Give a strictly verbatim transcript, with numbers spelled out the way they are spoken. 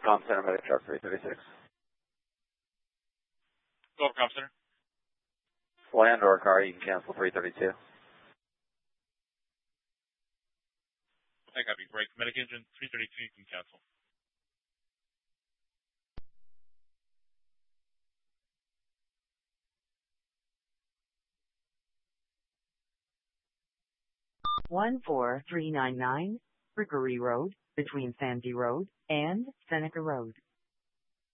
Com Center, Medic Truck three thirty-six. Go over Com Center. Land or car, you can cancel three thirty-two. I think that'd be great. Medic engine three thirty-two, you can cancel. one four three nine nine, Rickery Road, between Sandy Road and Seneca Road.